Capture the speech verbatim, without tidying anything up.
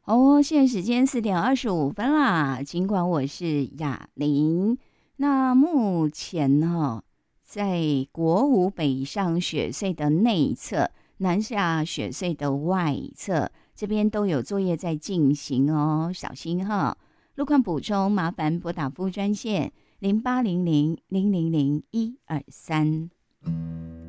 哦，现在时间四点二十五分啦。尽管我是哑铃，那目前呢，在国五北上雪隧的内侧、南下雪隧的外侧，这边都有作业在进行哦，小心哈。路况补充，麻烦拨打服务专线零八零零零零零一二三。